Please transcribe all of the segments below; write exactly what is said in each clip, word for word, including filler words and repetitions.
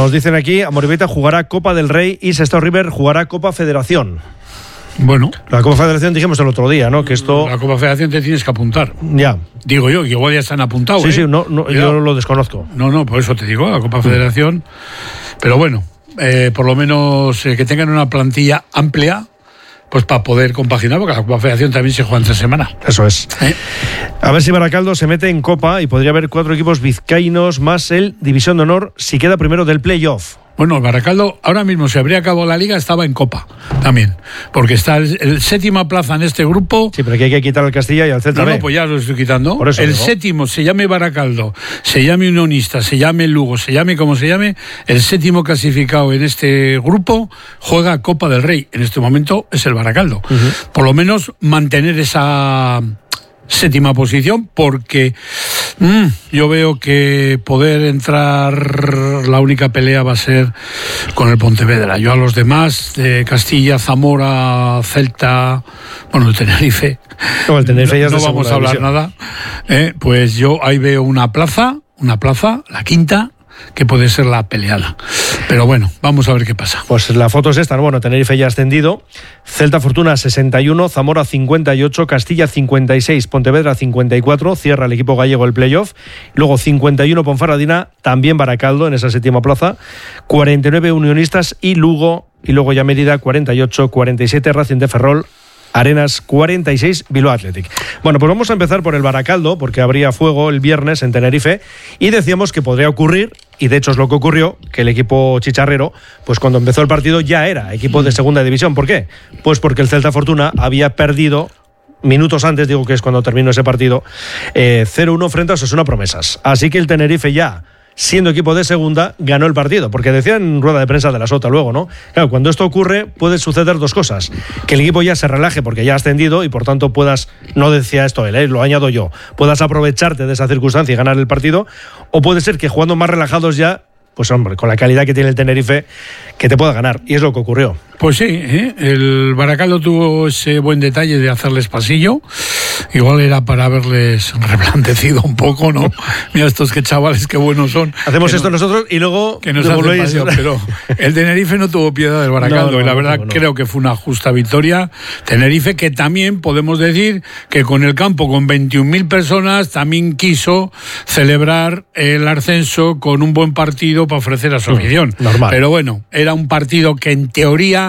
Nos dicen aquí, Amorebieta jugará Copa del Rey y Sestao River jugará Copa Federación. Bueno. La Copa Federación dijimos el otro día, ¿no? Que esto... La Copa Federación te tienes que apuntar. Ya. Digo yo, que igual ya están apuntados. Sí, ¿eh? sí, no, no, yo lo desconozco. No, no, por eso te digo, la Copa Federación. Pero bueno, eh, por lo menos eh, que tengan una plantilla amplia, pues para poder compaginar, porque la Copa Federación también se juega entre semana. Eso es. ¿Eh? A ver si Baracaldo se mete en Copa y podría haber cuatro equipos vizcaínos más el División de Honor si queda primero del playoff. Bueno, el Baracaldo ahora mismo se habría acabado la liga, estaba en Copa también, porque está el, el séptima plaza en este grupo. Sí, pero aquí hay que quitar al Castilla y al Celta. No, no, pues ya lo estoy quitando. Por eso el digo. Séptimo se llame Baracaldo, se llame Unionista, se llame Lugo, se llame como se llame, el séptimo clasificado en este grupo juega Copa del Rey. En este momento es el Baracaldo. Uh-huh. Por lo menos mantener esa séptima posición, porque mmm, yo veo que poder entrar, la única pelea va a ser con el Pontevedra. Yo a los demás, de Castilla, Zamora, Celta, bueno, el Tenerife, no, el Tenerife ya no, no vamos a hablar división. nada, eh, pues yo ahí veo una plaza, una plaza, la quinta, que puede ser la peleada. Pero bueno, vamos a ver qué pasa. Pues la foto es esta, ¿no? Bueno, Tenerife ya ascendido, Celta Fortuna sesenta y uno, Zamora cincuenta y ocho, Castilla cincuenta y seis, Pontevedra cincuenta y cuatro, cierra el equipo gallego el playoff, luego cincuenta y uno Ponferradina, también Baracaldo en esa séptima plaza, cuarenta y nueve Unionistas y Lugo, y luego ya Mérida cuarenta y ocho, cuarenta y siete Racing de Ferrol, Arenas cuarenta y seis, Bilbao Athletic. Bueno, pues vamos a empezar por el Baracaldo, porque habría fuego el viernes en Tenerife, y decíamos que podría ocurrir, y de hecho es lo que ocurrió, que el equipo chicharrero, pues cuando empezó el partido ya era equipo de segunda división. ¿Por qué? Pues porque el Celta Fortuna había perdido minutos antes, digo que es cuando terminó ese partido, eh, cero uno frente a Osasuna Promesas. Así que el Tenerife ya, siendo equipo de segunda, ganó el partido, porque decía en rueda de prensa de la Sota luego, ¿no? Claro, cuando esto ocurre puede suceder dos cosas: que el equipo ya se relaje porque ya ha ascendido y por tanto puedas, no decía esto él, ¿eh? Lo añado yo, puedas aprovecharte de esa circunstancia y ganar el partido, o puede ser que jugando más relajados ya, pues hombre, con la calidad que tiene el Tenerife, que te pueda ganar, y es lo que ocurrió. Pues sí, ¿eh? El Baracaldo tuvo ese buen detalle de hacerles pasillo. Igual era para haberles reblandecido un poco, ¿no? Mira estos que chavales, qué buenos son. Hacemos que esto no, nosotros y luego que nos hacen pasillo, pero el Tenerife no tuvo piedad del Baracaldo, no, no, y la verdad no, no, no. creo que fue una justa victoria. Tenerife, que también podemos decir que con el campo con veintiún mil personas también quiso celebrar el ascenso con un buen partido para ofrecer a su afición. Normal. Pero bueno, era un partido que en teoría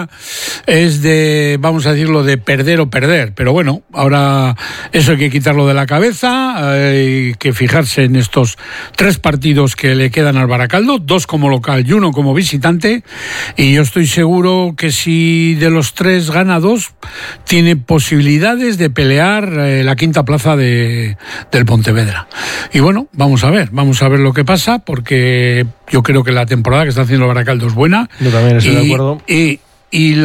es de, vamos a decirlo, de perder o perder, pero bueno, ahora eso hay que quitarlo de la cabeza, hay que fijarse en estos tres partidos que le quedan al Baracaldo, dos como local y uno como visitante, y yo estoy seguro que si de los tres gana dos, tiene posibilidades de pelear eh, la quinta plaza de, del Pontevedra. Y bueno, vamos a ver, vamos a ver lo que pasa, porque yo creo que la temporada que está haciendo el Baracaldo es buena. Yo también estoy y, de acuerdo. Y, y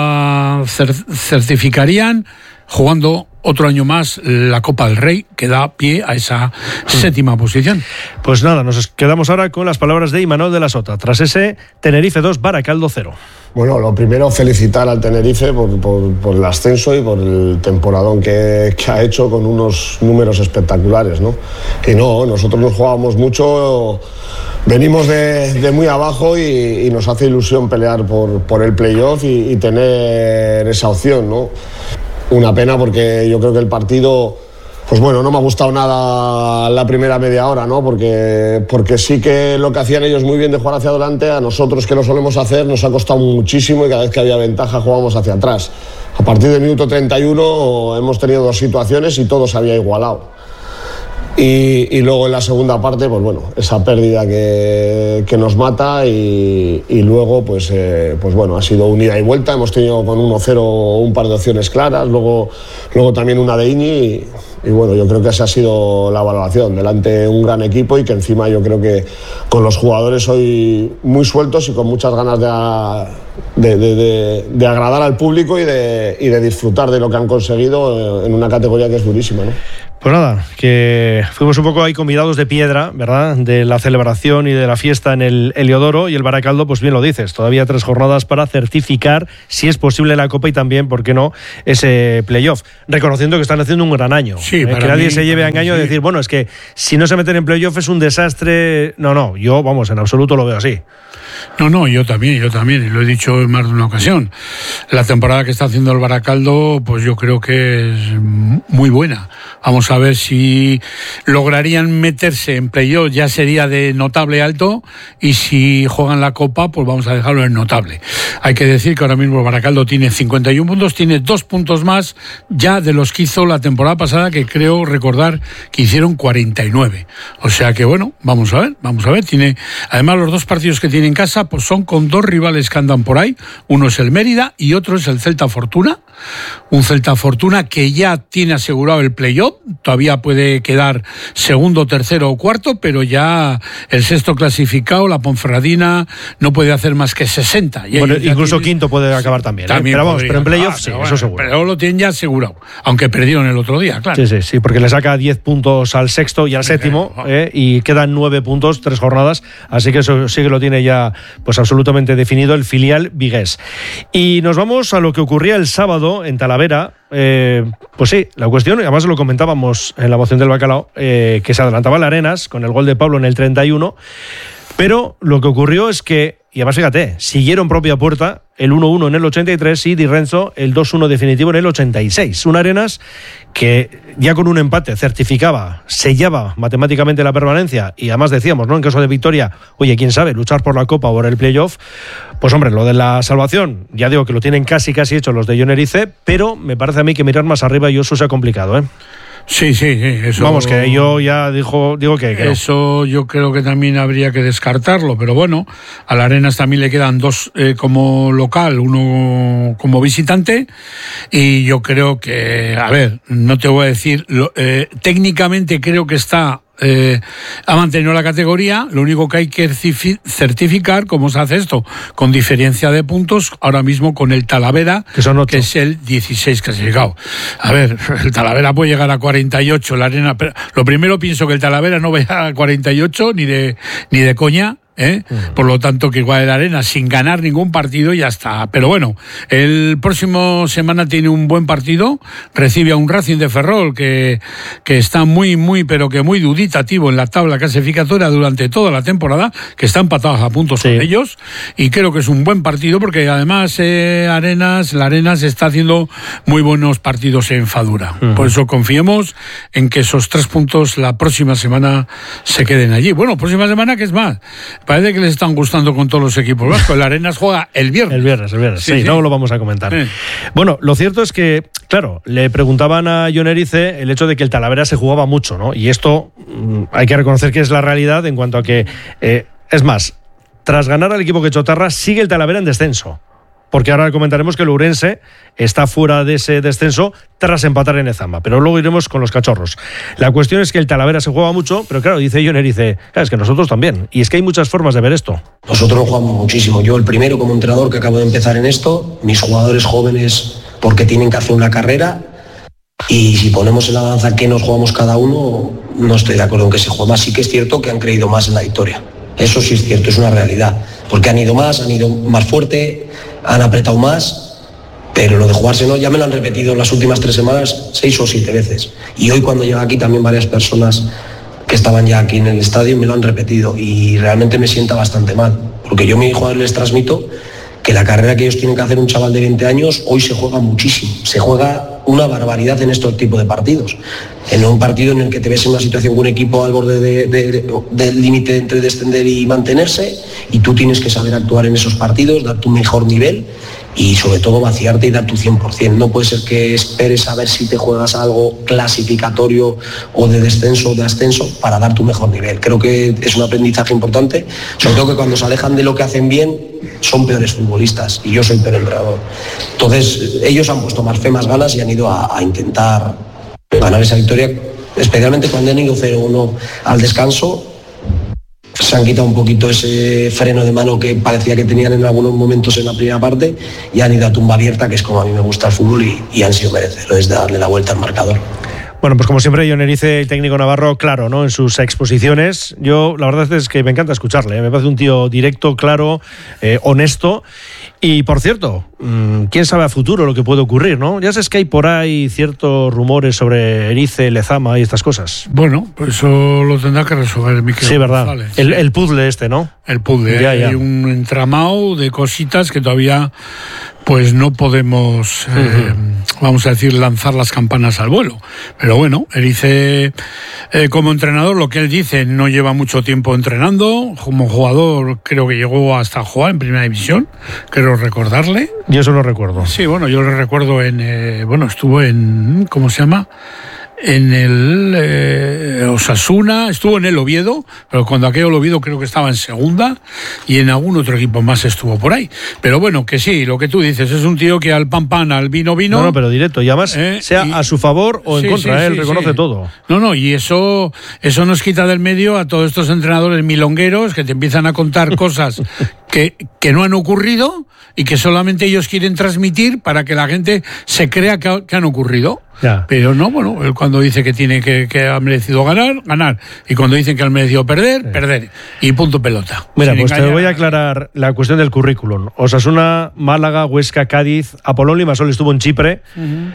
la cer- certificarían jugando otro año más la Copa del Rey, que da pie a esa mm. séptima posición. Pues nada, nos quedamos ahora con las palabras de Imanol de la Sota. Tras ese Tenerife dos, Baracaldo cero. Bueno, lo primero, felicitar al Tenerife por, por, por el ascenso y por el temporadón que, que ha hecho, con unos números espectaculares, ¿no? Y no, nosotros nos jugábamos mucho, venimos de, de muy abajo y, y nos hace ilusión pelear por, por el playoff y, y tener esa opción, ¿no? Una pena, porque yo creo que el partido, pues bueno, no me ha gustado nada la primera media hora, ¿no? Porque, porque sí que lo que hacían ellos muy bien de jugar hacia adelante, a nosotros, que lo solemos hacer, nos ha costado muchísimo, y cada vez que había ventaja jugábamos hacia atrás. A partir del minuto treinta y uno hemos tenido dos situaciones y todo se había igualado. Y, y luego en la segunda parte, pues bueno, esa pérdida que, que nos mata, y, y luego pues, eh, pues bueno, ha sido un ida y vuelta. Hemos tenido con uno cero un par de opciones claras, luego, luego también una de Iñi, y, y bueno, yo creo que esa ha sido la valoración, delante un gran equipo, y que encima yo creo que con los jugadores hoy muy sueltos y con muchas ganas de, de, de, de, de agradar al público y de, y de disfrutar de lo que han conseguido en una categoría que es durísima, ¿no? Pues nada, que fuimos un poco ahí convidados de piedra, ¿verdad?, de la celebración y de la fiesta en el Heliodoro, y el Baracaldo, pues bien lo dices, todavía tres jornadas para certificar, si es posible, la Copa y también, ¿por qué no?, ese playoff, reconociendo que están haciendo un gran año. Sí, ¿eh? Que nadie mí, se lleve a engaño sí. de decir, bueno, es que si no se meten en playoff es un desastre. No, no, yo, vamos, en absoluto lo veo así. No, no, yo también, yo también, y lo he dicho en más de una ocasión. La temporada que está haciendo el Baracaldo, pues yo creo que es muy buena. Vamos a ver si lograrían meterse en playoff, ya sería de notable alto, y si juegan la Copa, pues vamos a dejarlo en notable. Hay que decir que ahora mismo el Baracaldo tiene cincuenta y uno puntos, tiene dos puntos más ya de los que hizo la temporada pasada, que creo recordar que hicieron cuarenta y nueve. O sea que bueno, vamos a ver, vamos a ver. Tiene, además, los dos partidos que tiene en casa pues son con dos rivales que andan por ahí. Uno es el Mérida y otro es el Celta Fortuna. Un Celta Fortuna que ya tiene asegurado el playoff. Todavía puede quedar segundo, tercero o cuarto, pero ya el sexto clasificado, la Ponferradina, no puede hacer más que sesenta. Y bueno, incluso tiene... quinto puede acabar también. también ¿eh? Pero vamos, podría. pero en playoff ah, sí, bueno, eso seguro. Pero lo tienen ya asegurado, aunque perdieron el otro día, claro. Sí, sí, sí, porque le saca diez puntos al sexto y al séptimo, ¿eh? Y quedan nueve puntos, tres jornadas, así que eso sí que lo tiene ya pues absolutamente definido el filial vigués. Y nos vamos a lo que ocurría el sábado en Talavera. Eh, pues sí, la cuestión, además lo comentábamos en la moción del Bacalao, eh, que se adelantaba el Arenas con el gol de Pablo en el treinta y uno, pero lo que ocurrió es que, y además fíjate, siguieron propia puerta el uno uno en el ochenta y tres y Di Renzo el dos uno definitivo en el ochenta y seis. Un Arenas que ya con un empate certificaba, sellaba matemáticamente la permanencia, y además decíamos, ¿no?, en caso de victoria, oye, quién sabe, luchar por la Copa o por el playoff. Pues hombre, lo de la salvación, ya digo que lo tienen casi casi hecho los de Jon Erice, pero me parece a mí que mirar más arriba y eso se ha complicado, ¿eh? Sí, sí, sí, eso... Vamos, que yo ya dijo, digo que... que no. Eso yo creo que también habría que descartarlo, pero bueno, a la Arenas también le quedan dos eh, como local, uno como visitante, y yo creo que, a ver, no te voy a decir, lo, eh, técnicamente creo que está... Eh, ha mantenido la categoría. Lo único que hay que certificar cómo se hace esto, con diferencia de puntos, ahora mismo con el Talavera, que, son que es el dieciséis clasificado. A ver, el Talavera puede llegar a cuarenta y ocho, la Arena, pero lo primero pienso que el Talavera no va a llegar a cuarenta y ocho ni de ni de coña. ¿Eh? Uh-huh. Por lo tanto, que igual el Arena sin ganar ningún partido ya está. Pero bueno, el próximo semana tiene un buen partido, recibe a un Racing de Ferrol que, que está muy, muy, pero que muy duditativo en la tabla clasificatoria durante toda la temporada, que está empatados a puntos sí. con ellos, y creo que es un buen partido porque además eh, Arenas, la Arenas está haciendo muy buenos partidos en Fadura. Uh-huh. Por eso confiemos en que esos tres puntos la próxima semana se queden allí. Bueno, próxima semana, ¿qué es más? Parece que les están gustando con todos los equipos vascos. El Arenas juega el viernes. El viernes, el viernes. Sí, sí, sí. No lo vamos a comentar. Sí. Bueno, lo cierto es que, claro, le preguntaban a Jon Erice el hecho de que el Talavera se jugaba mucho, ¿no? Y esto mmm, hay que reconocer que es la realidad en cuanto a que, eh, es más, tras ganar al equipo que Chotarra, sigue el Talavera en descenso. Porque ahora comentaremos que el Ourense está fuera de ese descenso tras empatar en Ezama, pero luego iremos con los cachorros. La cuestión es que el Talavera se juega mucho, pero claro, dice Jon Erice, claro, es que nosotros también, y es que hay muchas formas de ver esto. Nosotros jugamos muchísimo, yo el primero como entrenador que acabo de empezar en esto, mis jugadores jóvenes porque tienen que hacer una carrera, y si ponemos en la balanza que nos jugamos cada uno, no estoy de acuerdo en que se juegue más. Sí que es cierto que han creído más en la victoria, eso sí es cierto, es una realidad, porque han ido más, han ido más fuerte, han apretado más, pero lo de jugarse no, ya me lo han repetido en las últimas tres semanas seis o siete veces, y hoy cuando llega aquí también varias personas que estaban ya aquí en el estadio me lo han repetido, y realmente me sienta bastante mal, porque yo a mis jugadores les transmito que la carrera que ellos tienen que hacer un chaval de veinte años hoy se juega muchísimo, se juega una barbaridad en estos tipos de partidos, en un partido en el que te ves en una situación con un equipo al borde de, de, de, del límite entre descender y mantenerse, y tú tienes que saber actuar en esos partidos, dar tu mejor nivel y sobre todo vaciarte y dar tu cien por ciento. No puede ser que esperes a ver si te juegas algo clasificatorio o de descenso o de ascenso para dar tu mejor nivel. Creo que es un aprendizaje importante, sobre todo que cuando se alejan de lo que hacen bien son peores futbolistas y yo soy peor entrenador. Entonces ellos han puesto más fe, más ganas y han ido a, a intentar ganar esa victoria, especialmente cuando han ido cero uno al descanso. Se han quitado un poquito ese freno de mano que parecía que tenían en algunos momentos en la primera parte y han ido a tumba abierta, que es como a mí me gusta el fútbol, y, y han sido merecedores de darle la vuelta al marcador. Bueno, pues como siempre, Jon Erice, el técnico navarro, claro, ¿no? En sus exposiciones. Yo, la verdad es que me encanta escucharle, ¿eh? Me parece un tío directo, claro, eh, honesto. Y, por cierto, quién sabe a futuro lo que puede ocurrir, ¿no? Ya sabes que hay por ahí ciertos rumores sobre Erice, Lezama y estas cosas. Bueno, pues eso lo tendrá que resolver Miquel Sí, verdad. González. El, el puzzle este, ¿no? El puzzle. Ya, Hay ya. un entramado de cositas que todavía pues no podemos, uh-huh. eh, vamos a decir, lanzar las campanas al vuelo. Pero bueno, Erice, eh, como entrenador, lo que él dice, no lleva mucho tiempo entrenando. Como jugador, creo que llegó hasta jugar en Primera División, creo recordarle. Yo eso lo recuerdo. Sí, bueno, yo lo recuerdo en, eh, bueno, estuvo en, ¿cómo se llama?, en el eh, Osasuna, estuvo en el Oviedo, pero cuando aquello el Oviedo creo que estaba en segunda, y en algún otro equipo más estuvo por ahí. Pero bueno, que sí, lo que tú dices, es un tío que al pan pan, al vino vino. No, no, pero directo, y además, eh, sea y, a su favor o en sí, contra, sí, él sí, reconoce sí. todo. No, no, y eso, eso nos quita del medio a todos estos entrenadores milongueros que te empiezan a contar cosas que, que no han ocurrido y que solamente ellos quieren transmitir para que la gente se crea que, que han ocurrido. Ya. Pero no, bueno, él cuando dice que tiene que, que ha merecido ganar, ganar. Y cuando dicen que han merecido perder, sí. perder. Y punto pelota. Mira, pues te voy a aclarar la cuestión del currículum. Osasuna, Málaga, Huesca, Cádiz, Apolón Limassol estuvo en Chipre, uh-huh.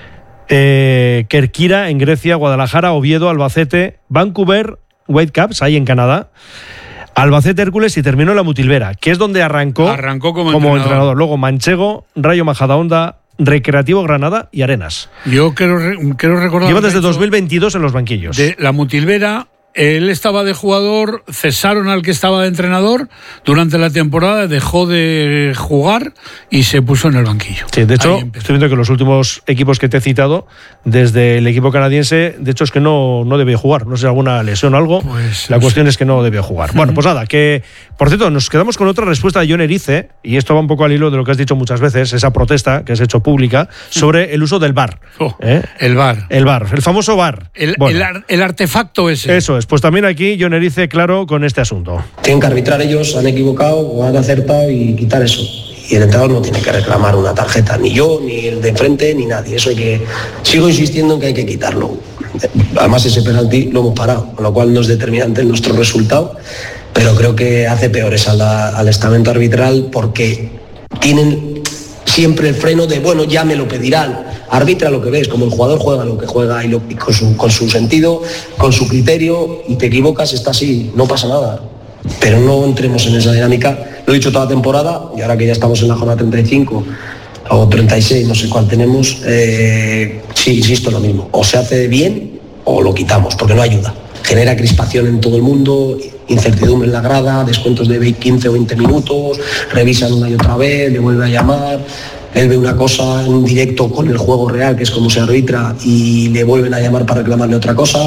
eh, Kerkira en Grecia, Guadalajara, Oviedo, Albacete, Vancouver, Whitecaps, ahí en Canadá, Albacete, Hércules y terminó en la Mutilvera, que es donde arrancó, arrancó como, como entrenador. entrenador. Luego Manchego, Rayo Majadahonda, Recreativo Granada y Arenas. Yo quiero, quiero recordar... Lleva desde dos mil veintidós en los banquillos. De la Mutilvera, él estaba de jugador, cesaron al que estaba de entrenador, durante la temporada dejó de jugar y se puso en el banquillo. Sí, de hecho, estoy viendo que los últimos equipos que te he citado, desde el equipo canadiense, de hecho es que no, no debió jugar, no sé, alguna lesión o algo, pues, la cuestión sé. es que no debió jugar. Bueno, pues nada, que, por cierto, nos quedamos con otra respuesta de Jon Erice, y esto va un poco al hilo de lo que has dicho muchas veces, esa protesta que has hecho pública, sobre el uso del V A R. Oh, ¿eh? El V A R. El V A R, el famoso V A R. El, bueno, el, ar, el artefacto ese. Eso es, pues también aquí Jon Erice claro con este asunto. Tienen que arbitrar ellos, han equivocado o han acertado y quitar eso. Y el entrenador no tiene que reclamar una tarjeta, ni yo, ni el de enfrente, ni nadie. Eso hay que... Sigo insistiendo en que hay que quitarlo. Además ese penalti lo hemos parado, con lo cual no es determinante en nuestro resultado, pero creo que hace peores al, al estamento arbitral porque tienen siempre el freno de, bueno, ya me lo pedirán. Arbitra lo que ves, como el jugador juega lo que juega y, lo, y con, su, con su sentido, con su criterio, y te equivocas, está así, no pasa nada. Pero no entremos en esa dinámica. Lo he dicho toda la temporada y ahora que ya estamos en la jornada treinta y cinco o treinta y seis, no sé cuál tenemos, eh, sí, insisto, lo mismo. O se hace bien o lo quitamos, porque no ayuda. Genera crispación en todo el mundo, incertidumbre en la grada, descuentos de quince o veinte minutos, revisan una y otra vez, le vuelve a llamar. Él ve una cosa en directo con el juego real, que es como se arbitra, y le vuelven a llamar para reclamarle otra cosa,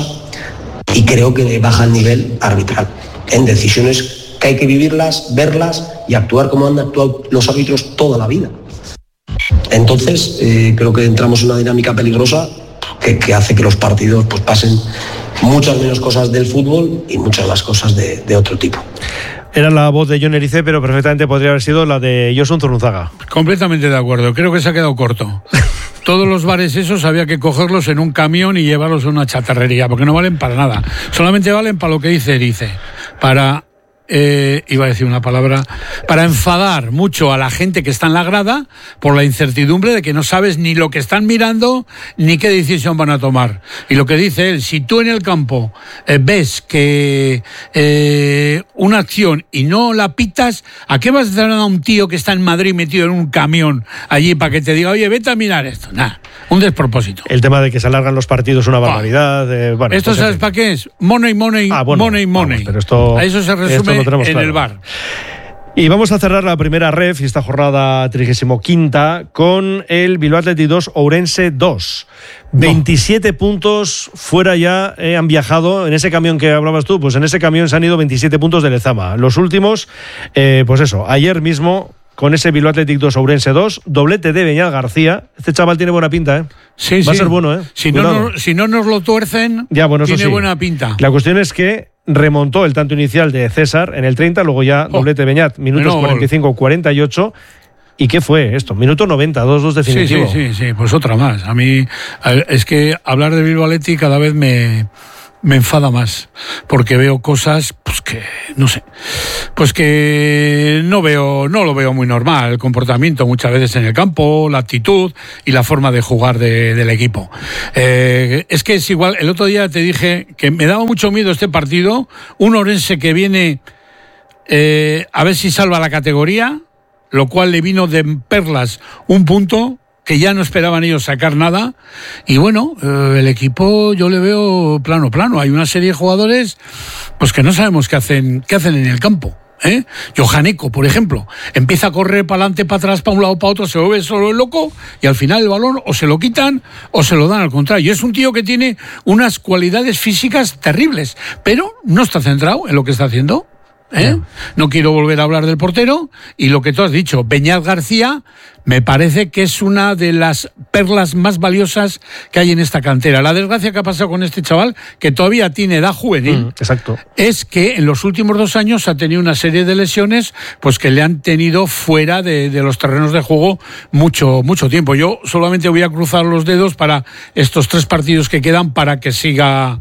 y creo que baja el nivel arbitral en decisiones que hay que vivirlas, verlas y actuar como han actuado los árbitros toda la vida. Entonces eh, creo que entramos en una dinámica peligrosa que, que hace que los partidos pues pasen muchas menos cosas del fútbol y muchas más cosas de, de otro tipo. Era la voz de Jon Erice, pero perfectamente podría haber sido la de Josun Zurunzaga. Completamente de acuerdo, creo que se ha quedado corto. Todos los bares esos había que cogerlos en un camión y llevarlos a una chatarrería, porque no valen para nada. Solamente valen para lo que dice Erice, para... Eh, iba a decir una palabra, para enfadar mucho a la gente que está en la grada por la incertidumbre de que no sabes ni lo que están mirando ni qué decisión van a tomar. Y lo que dice él, si tú en el campo eh, ves que eh, una acción y no la pitas, ¿a qué vas a dar a un tío que está en Madrid metido en un camión allí para que te diga, oye, vete a mirar esto? Nada, un despropósito. El tema de que se alargan los partidos es una barbaridad. Ah, eh, bueno, ¿esto pues sabes para qué es? Money, money, ah, bueno, money, money. Vamos, pero esto, a eso se resume en claro. el V A R. Y vamos a cerrar la primera ref y esta jornada trigésimo quinta con el Bilbao Athletic dos, Ourense dos. veintisiete no. puntos fuera ya eh, han viajado en ese camión que hablabas tú, pues en ese camión se han ido veintisiete puntos de Lezama. Los últimos, eh, pues eso, ayer mismo con ese Bilbao Athletic dos, Ourense dos, doblete de Beñat García. Este chaval tiene buena pinta, ¿eh? Sí, Va sí. a ser bueno, ¿eh? Si no, no, si no nos lo tuercen, ya, bueno, eso tiene sí. buena pinta. La cuestión es que remontó el tanto inicial de César en el treinta, luego ya doblete oh, Beñat, minutos cuarenta y cinco cuarenta y ocho, ¿Y qué fue esto? Minuto noventa, dos dos definitivo. Sí, sí, sí, sí, pues otra más. A mí es que hablar de Bilbao Athletic cada vez me... me enfada más, porque veo cosas pues que, no sé, pues que no veo, no lo veo muy normal, el comportamiento muchas veces en el campo, la actitud y la forma de jugar de, del equipo. Eh, es que es igual, el otro día te dije que me daba mucho miedo este partido, un Orense que viene eh, a ver si salva la categoría, lo cual le vino de perlas un punto, que ya no esperaban ellos sacar nada, y bueno, eh, el equipo yo le veo plano plano, hay una serie de jugadores pues que no sabemos qué hacen, qué hacen en el campo, ¿eh? Johaneko, por ejemplo, empieza a correr para adelante, para atrás, para un lado, para otro, se vuelve solo el loco, y al final el balón o se lo quitan o se lo dan al contrario. Es un tío que tiene unas cualidades físicas terribles, pero no está centrado en lo que está haciendo. ¿Eh? No. no quiero volver a hablar del portero, y lo que tú has dicho, Beñat García me parece que es una de las perlas más valiosas que hay en esta cantera. La desgracia que ha pasado con este chaval, que todavía tiene edad juvenil, mm, exacto, es que en los últimos dos años ha tenido una serie de lesiones pues que le han tenido fuera de, de los terrenos de juego mucho, mucho tiempo. Yo solamente voy a cruzar los dedos para estos tres partidos que quedan, para que siga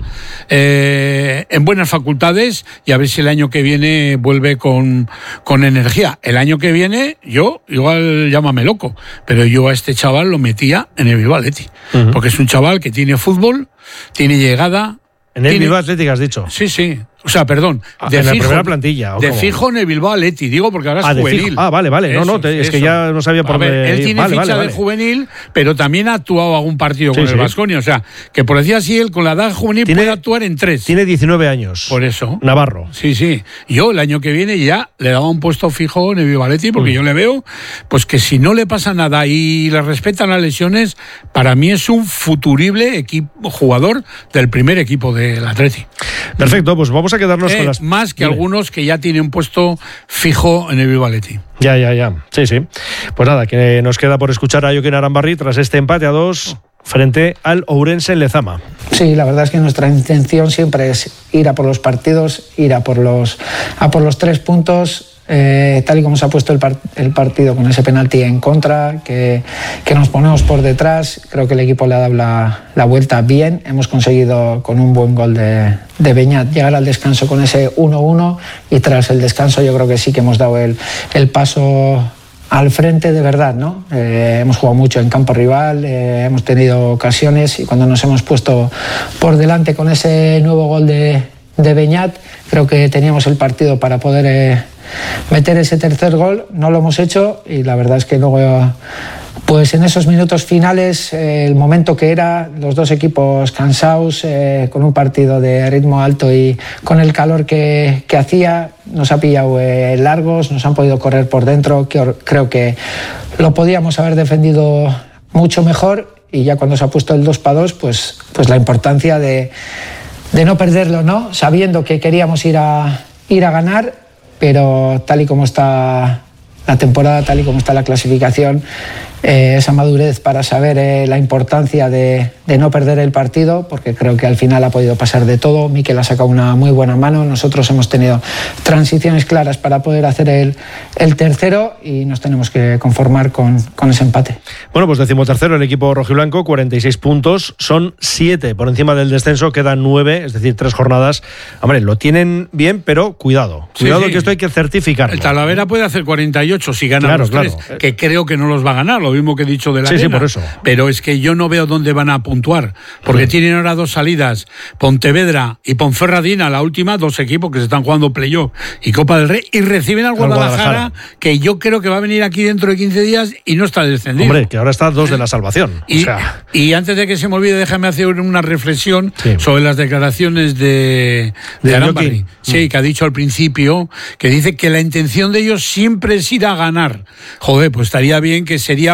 eh, en buenas facultades, y a ver si el año que viene vuelve con, con energía. El año que viene, yo, igual llámame loco, pero yo a este chaval lo metía en el Bilbao Athletic, uh-huh. porque es un chaval que tiene fútbol, tiene llegada. En el tiene... Bilbao Athletic has dicho. Sí, sí. O sea, perdón, de en fijo, la primera plantilla. De fijo en el Bilbao Athletic, digo, porque ahora es ah, juvenil. Ah, vale, vale. Eso, no, no, te, es eso. que ya no sabía por dónde. Él ir. tiene vale, ficha vale, de vale. juvenil, pero también ha actuado algún partido sí, con sí. el Baskonia. O sea, que por decir así, él con la edad juvenil tiene, puede actuar en tres. Tiene diecinueve años. Por eso. Navarro. Sí, sí. Yo el año que viene ya le daba un puesto fijo en el Bilbao Athletic, porque mm. yo le veo, pues que si no le pasa nada y le respetan las lesiones, para mí es un futurible equipo, jugador del primer equipo del Athletic. Perfecto, pues vamos a quedarnos eh, con las... Más que Dime. algunos que ya tienen un puesto fijo en el Bilbao Athletic. Ya, ya, ya. Sí, sí. Pues nada, que nos queda por escuchar a Joaquín Arambarri tras este empate a dos frente al Ourense en Lezama. Sí, la verdad es que nuestra intención siempre es ir a por los partidos, ir a por los, a por los tres puntos. Eh, tal y como se ha puesto el, part- el partido con ese penalti en contra, que, que nos ponemos por detrás, creo que el equipo le ha dado la, la vuelta bien. Hemos conseguido con un buen gol de, de Beñat llegar al descanso con ese uno uno, y tras el descanso yo creo que sí que hemos dado el, el paso al frente de verdad, ¿no? Eh, hemos jugado mucho en campo rival, eh, hemos tenido ocasiones, y cuando nos hemos puesto por delante con ese nuevo gol de, de Beñat, creo que teníamos el partido para poder eh, meter ese tercer gol. No lo hemos hecho, y la verdad es que luego, pues en esos minutos finales, eh, el momento que era, los dos equipos cansados, eh, con un partido de ritmo alto y con el calor que, que hacía, nos ha pillado eh, largos, nos han podido correr por dentro, que creo que lo podíamos haber defendido mucho mejor, y ya cuando se ha puesto el dos para dos, pues, pues la importancia de, de no perderlo, ¿no? Sabiendo que queríamos ir a, ir a ganar, pero tal y como está la temporada, tal y como está la clasificación, eh, esa madurez para saber eh, la importancia de, de no perder el partido, porque creo que al final ha podido pasar de todo. Mikel ha sacado una muy buena mano, nosotros hemos tenido transiciones claras para poder hacer el, el tercero, y nos tenemos que conformar con, con ese empate. Bueno, pues decimotercero el equipo rojiblanco, cuarenta y seis puntos, son siete por encima del descenso, quedan nueve, es decir, tres jornadas. Hombre, lo tienen bien, pero cuidado, cuidado, sí, sí. que esto hay que certificarlo. El Talavera puede hacer cuarenta y ocho si gana claro, los tres, claro. que creo que no los va a ganar, lo mismo que he dicho de la sí, arena. Sí, por eso. Pero es que yo no veo dónde van a puntuar, porque sí. tienen ahora dos salidas, Pontevedra y Ponferradina, la última, dos equipos que se están jugando playoff y Copa del Rey, y reciben al Guadalajara, Guadalajara, que yo creo que va a venir aquí dentro de quince días y no está descendido. Hombre, que ahora está dos de la salvación. Y, o sea... y antes de que se me olvide, déjame hacer una reflexión sí. sobre las declaraciones de, de, de Arambarri. Sí, que ha dicho al principio, que dice que la intención de ellos siempre es ir a ganar. Joder, pues estaría bien que sería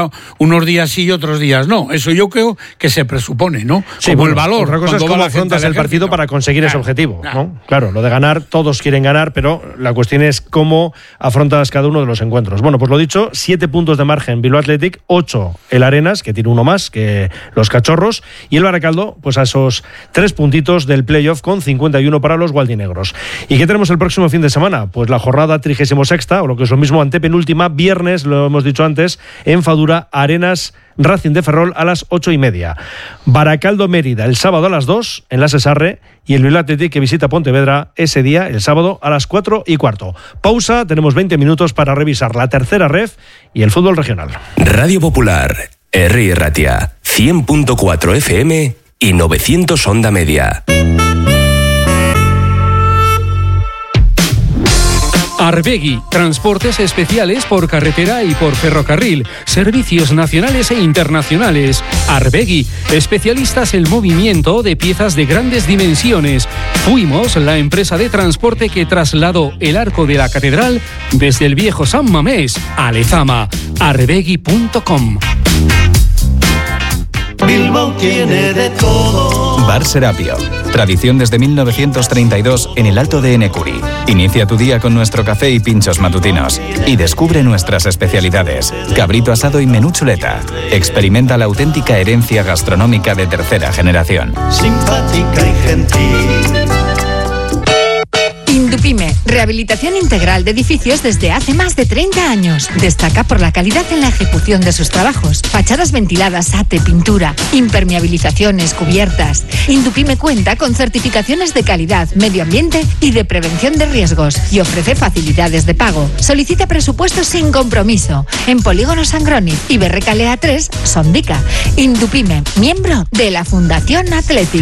juega unos días sí y otros días no. Eso yo creo que se presupone, ¿no? Sí, como bueno, el valor. Otra cosa es cómo afrontas el partido para conseguir claro, ese objetivo, claro. ¿no? Claro, lo de ganar, todos quieren ganar, pero la cuestión es cómo afrontas cada uno de los encuentros. Bueno, pues lo dicho, siete puntos de margen Bilbao Athletic, ocho el Arenas, que tiene uno más que los Cachorros, y el Baracaldo, pues a esos tres puntitos del playoff con cincuenta y uno para los gualdinegros. ¿Y qué tenemos el próximo fin de semana? Pues la jornada trigésimo sexta, o lo que es lo mismo, antepenúltima, viernes, lo hemos dicho antes, en Fadura, Arenas, Racing de Ferrol a las ocho y media. Baracaldo Mérida el sábado a las dos en la Sesarre, y el Bilbao Athletic que visita Pontevedra ese día, el sábado a las cuatro y cuarto. Pausa, tenemos veinte minutos para revisar la tercera ref y el fútbol regional. Radio Popular, Herri Ratia, cien punto cuatro F M y novecientos onda media. Arbegui, transportes especiales por carretera y por ferrocarril, servicios nacionales e internacionales. Arbegui, especialistas en movimiento de piezas de grandes dimensiones. Fuimos la empresa de transporte que trasladó el arco de la catedral desde el viejo San Mamés a Lezama. arbegui punto com. Bilbao tiene de todo. Bar Serapio. Tradición desde mil novecientos treinta y dos en el Alto de Enecuri. Inicia tu día con nuestro café y pinchos matutinos. Y descubre nuestras especialidades. Cabrito asado y menú chuleta. Experimenta la auténtica herencia gastronómica de tercera generación. Simpática y gentil. Indupime, rehabilitación integral de edificios desde hace más de treinta años. Destaca por la calidad en la ejecución de sus trabajos. Fachadas ventiladas, ate, pintura, impermeabilizaciones, cubiertas. Indupime cuenta con certificaciones de calidad, medio ambiente y de prevención de riesgos y ofrece facilidades de pago. Solicita presupuestos sin compromiso en Polígono Sangroni y Berrecalea tres, Sondica. Indupime, miembro de la Fundación Athletic.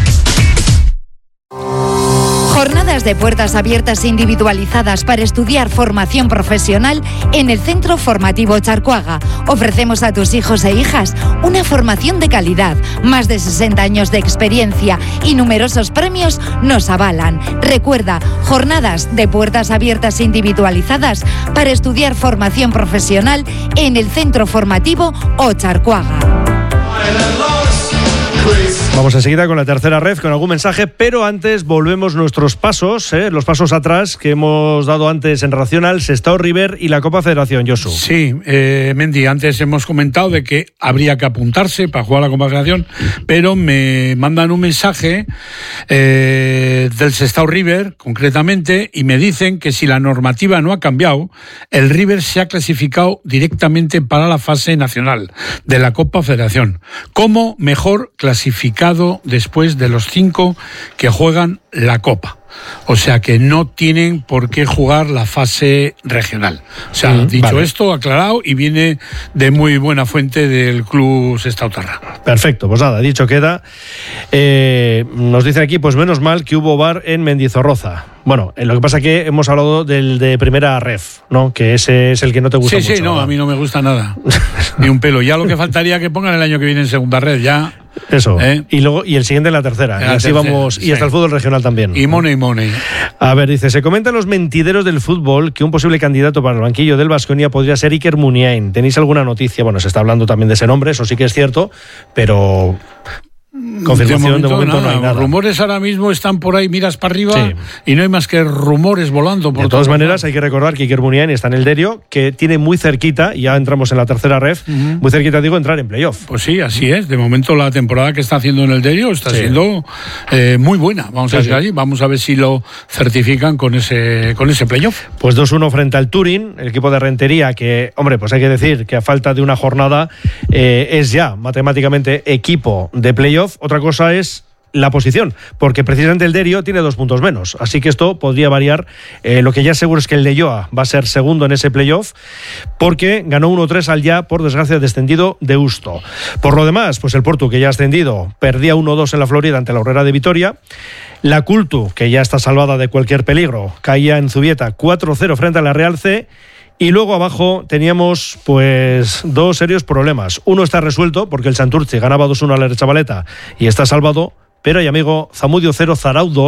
Jornadas de puertas abiertas individualizadas para estudiar formación profesional en el Centro Formativo Charcoaga. Ofrecemos a tus hijos e hijas una formación de calidad. Más de sesenta años de experiencia y numerosos premios nos avalan. Recuerda, jornadas de puertas abiertas individualizadas para estudiar formación profesional en el Centro Formativo Ocharcoaga. Vamos enseguida con la tercera ref, con algún mensaje, pero antes volvemos nuestros pasos, ¿eh? los pasos atrás que hemos dado antes en relación al Sestao River y la Copa Federación, Josu. Sí, eh, Mendy, antes hemos comentado de que habría que apuntarse para jugar a la Copa Federación, pero me mandan un mensaje eh, del Sestao River, concretamente, y me dicen que si la normativa no ha cambiado, el River se ha clasificado directamente para la fase nacional de la Copa Federación, como mejor clasificado después de los cinco que juegan la Copa. O sea que no tienen por qué jugar la fase regional. O sea, mm, dicho vale. esto, aclarado, y viene de muy buena fuente del club Sestautarra. Perfecto, pues nada, dicho queda. Eh, nos dicen aquí, pues menos mal que hubo V A R en Mendizorroza. Bueno, lo que pasa es que hemos hablado del de primera ref, ¿no? Que ese es el que no te gusta sí, mucho. Sí, sí, no, ¿verdad? A mí no me gusta nada. Ni un pelo. Ya lo que faltaría que pongan el año que viene en segunda red, ya. Eso. ¿Eh? Y luego y el siguiente en la tercera. La y así tercera, vamos. sí. Y hasta el fútbol regional también. Y money, money. A ver, dice, se comentan los mentideros del fútbol que un posible candidato para el banquillo del Baskonia podría ser Iker Muniain. ¿Tenéis alguna noticia? Bueno, se está hablando también de ese nombre, eso sí que es cierto, pero confirmación de momento, de momento no hay nada. Los rumores ahora mismo están por ahí, miras para arriba, sí. y no hay más que rumores volando por De todas maneras, lado. Hay que recordar que Iker Muniain está en el Derio, que tiene muy cerquita, y ya entramos en la tercera ref, uh-huh. muy cerquita, digo, entrar en playoff. Pues sí, así es. De momento la temporada que está haciendo en el Derio está sí. siendo eh, muy buena. Vamos sí, a ver sí. allí, vamos a ver si lo certifican con ese con ese playoff. Pues dos uno frente al Turín, el equipo de Rentería, que, hombre, pues hay que decir que a falta de una jornada eh, es ya matemáticamente equipo de playoff. Otra cosa es la posición, porque precisamente el Derio tiene dos puntos menos, así que esto podría variar. Eh, lo que ya seguro es que el Leioa va a ser segundo en ese playoff, porque ganó uno tres al ya, por desgracia, descendido de Deusto. Por lo demás, pues el Portu, que ya ha ascendido, perdía uno dos en la Florida ante la Aurrera de Vitoria. La Cultu, que ya está salvada de cualquier peligro, caía en Zubieta cuatro cero frente a la Real C. Y luego abajo teníamos pues dos serios problemas. Uno está resuelto porque el Santurce ganaba dos uno a la Chavaleta y está salvado, pero hay amigo, Zamudio cero, Zarau dos,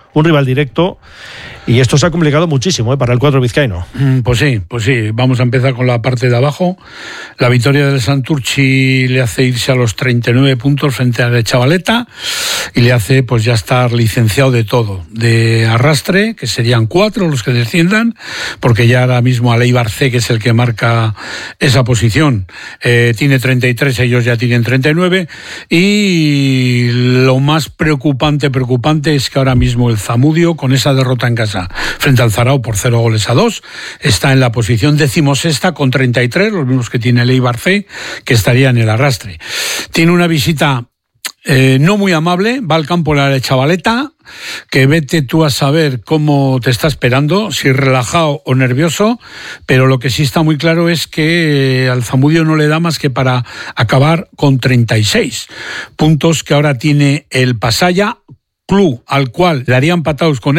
un rival directo, y esto se ha complicado muchísimo ¿eh? para el cuadro vizcaíno. Pues sí, pues sí, vamos a empezar con la parte de abajo. La victoria del Santurchi le hace irse a los treinta y nueve puntos frente a la Chavaleta y le hace pues ya estar licenciado de todo, de arrastre, que serían cuatro los que desciendan, porque ya ahora mismo al Eibar C, que es el que marca esa posición, eh, tiene treinta y tres, ellos ya tienen treinta y nueve, y lo más preocupante, preocupante es que ahora mismo el Zamudio, con esa derrota en casa frente al Zarao por cero goles a dos, está en la posición decimosexta con treinta y tres, los mismos que tiene el Eibar C, que estaría en el arrastre. Tiene una visita eh, no muy amable, va al campo de la Chavaleta, que vete tú a saber cómo te está esperando, si relajado o nervioso, pero lo que sí está muy claro es que al Zamudio no le da más que para acabar con treinta y seis puntos que ahora tiene el Pasaya, club al cual le harían patados con